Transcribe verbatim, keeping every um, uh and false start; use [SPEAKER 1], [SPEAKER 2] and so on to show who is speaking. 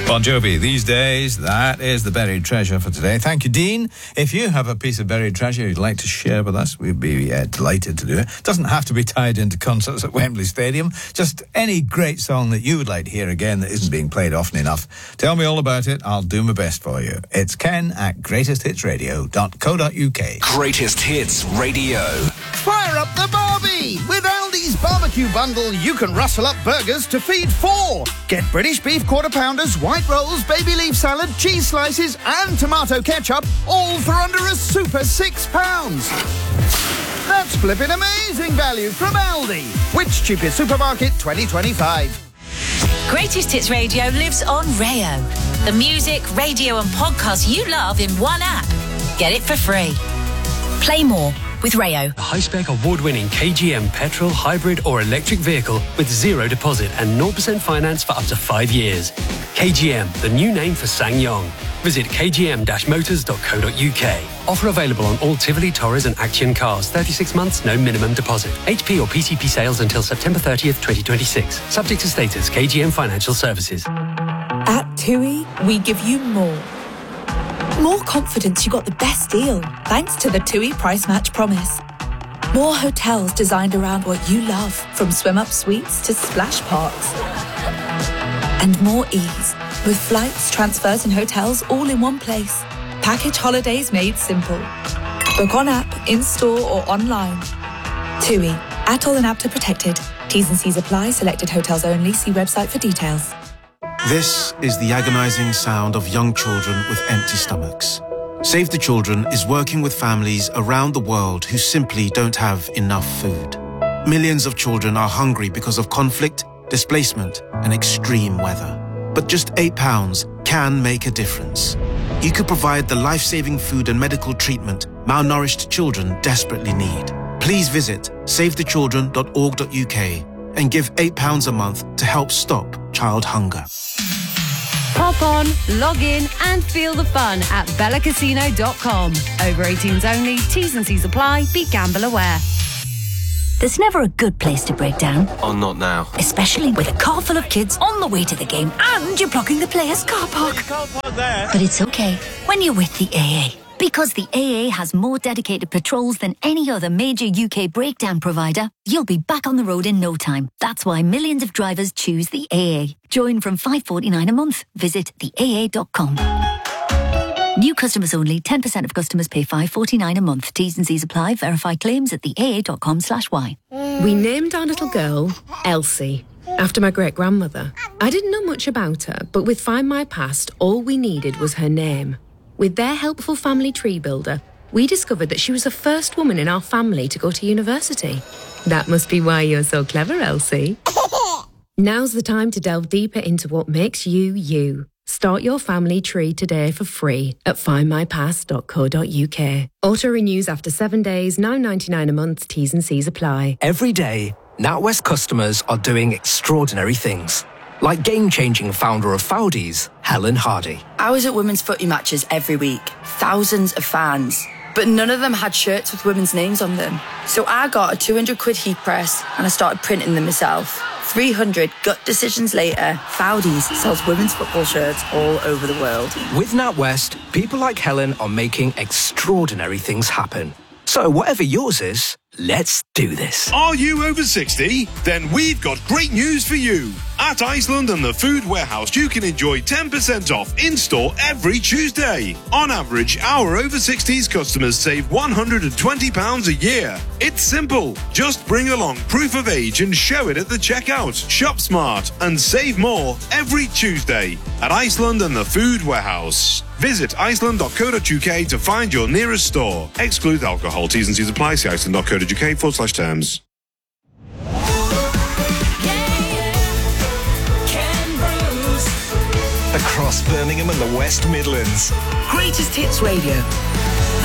[SPEAKER 1] Bon Jovi, these days, that is the buried treasure for today. Thank you, Dean. If you have a piece of buried treasure you'd like to share with us, we'd be uh, delighted to do it. Doesn't have to be tied into concerts at Wembley Stadium. Just any great song that you would like to hear again that isn't being played often enough. Tell me all about it. I'll do my best for you. It's ken at greatest hits radio dot co dot uk.
[SPEAKER 2] Greatest Hits Radio.
[SPEAKER 3] Fire up the Barbie! With Aldi's barbecue bundle, you can rustle up burgers to feed four. Get British beef quarter pounders, white rolls, baby leaf salad, cheese slices and tomato ketchup, all for under a super six pounds. That's flipping amazing value from Aldi. Which cheapest supermarket twenty twenty-five?
[SPEAKER 4] Greatest Hits Radio lives on Rayo. The music, radio and podcasts you love in one app. Get it for free. Play more with Rayo.
[SPEAKER 5] A high-spec award-winning K G M petrol, hybrid or electric vehicle with zero deposit and zero percent finance for up to five years. K G M, the new name for SsangYong. Visit k g m dash motors dot co dot uk. Offer available on all Tivoli, Torres and Action cars. thirty-six months, no minimum deposit. H P or P C P sales until September thirtieth, twenty twenty-six. Subject to status. K G M Financial Services.
[SPEAKER 6] At TUI, we give you more. More confidence you got the best deal, thanks to the TUI Price Match Promise. More hotels designed around what you love, from swim-up suites to splash parks. And more ease, with flights, transfers and hotels all in one place. Package holidays made simple. Book on app, in-store or online. TUI, Atoll and APTA protected. T's and C's apply. Selected hotels only. See website for details.
[SPEAKER 7] This is the agonizing sound of young children with empty stomachs. Save the Children is working with families around the world who simply don't have enough food. Millions of children are hungry because of conflict, displacement, and extreme weather. But just eight pounds can make a difference. You could provide the life-saving food and medical treatment malnourished children desperately need. Please visit save the children dot org dot uk and give eight pounds a month to help stop child hunger.
[SPEAKER 8] Hop on, log in and feel the fun at bella casino dot com. Over eighteens only, T's and C's apply, be gamble aware.
[SPEAKER 9] There's never a good place to break down.
[SPEAKER 2] Oh, not now.
[SPEAKER 9] Especially with a car full of kids on the way to the game and you're blocking the players' car park. But it's okay when you're with the A A. Because the A A has more dedicated patrols than any other major U K breakdown provider, you'll be back on the road in no time. That's why millions of drivers choose the A A. Join from five pounds forty-nine a month. Visit the A A dot com. New customers only. ten percent of customers pay five pounds forty-nine a month. T's and C's apply. Verify claims at the A A dot com slash Y.
[SPEAKER 10] We named our little girl Elsie, after my great-grandmother. I didn't know much about her, but with Find My Past, all we needed was her name. With their helpful family tree builder, we discovered that she was the first woman in our family to go to university. That must be why you're so clever, Elsie. Now's the time to delve deeper into what makes you, you. Start your family tree today for free at find my past dot co dot uk. Auto renews after seven days, nine ninety-nine a month, T's and C's apply.
[SPEAKER 11] Every day, NatWest customers are doing extraordinary things. Like game-changing founder of Foudies, Helen Hardy.
[SPEAKER 12] I was at women's footy matches every week. Thousands of fans. But none of them had shirts with women's names on them. So I got a two hundred quid heat press and I started printing them myself. three hundred gut decisions later, Foudies sells women's football shirts all over the world.
[SPEAKER 11] With NatWest, people like Helen are making extraordinary things happen. So whatever yours is, let's do this.
[SPEAKER 13] Are you over sixty? Then we've got great news for you. At Iceland and the Food Warehouse, you can enjoy ten percent off in-store every Tuesday. On average, our over sixties customers save one hundred twenty pounds a year. It's simple. Just bring along proof of age and show it at the checkout. Shop smart and save more every Tuesday at Iceland and the Food Warehouse. Visit iceland dot co dot uk to find your nearest store. Exclude alcohol. T's and C's apply. See iceland dot co dot uk forward slash terms.
[SPEAKER 2] Across Birmingham and the West Midlands.
[SPEAKER 14] Greatest Hits Radio.